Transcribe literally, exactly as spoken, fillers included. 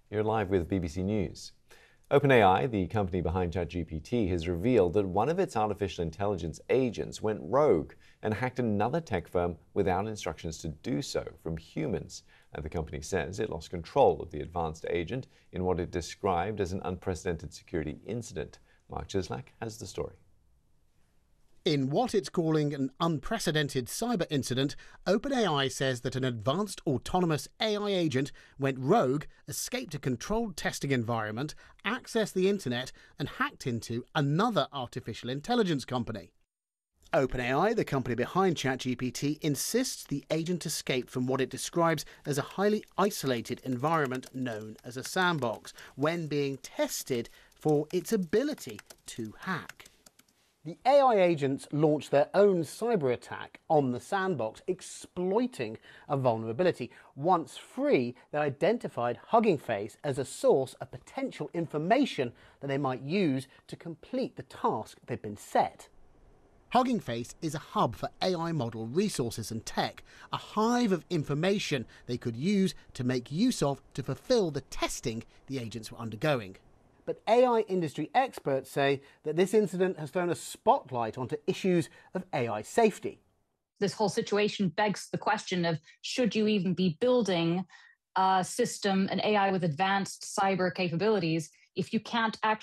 You're live with B B C News. OpenAI, the company behind ChatGPT, has revealed that one of its artificial intelligence agents went rogue and hacked another tech firm without instructions to do so from humans. And the company says it lost control of the advanced agent in what it described as an unprecedented security incident. Mark Chislak has the story. In what it's calling an unprecedented cyber incident, OpenAI says that an advanced autonomous A I agent went rogue, escaped a controlled testing environment, accessed the internet, and hacked into another artificial intelligence company. OpenAI, the company behind ChatGPT, insists the agent escaped from what it describes as a highly isolated environment known as a sandbox when being tested for its ability to hack. The A I agents launched their own cyber attack on the sandbox, exploiting a vulnerability. Once free, they identified Hugging Face as a source of potential information that they might use to complete the task they'd been set. Hugging Face is a hub for A I model resources and tech, a hive of information they could use to make use of to fulfill the testing the agents were undergoing. But A I industry experts say that this incident has thrown a spotlight onto issues of A I safety. This whole situation begs the question of, should you even be building a system, an A I with advanced cyber capabilities, if you can't actually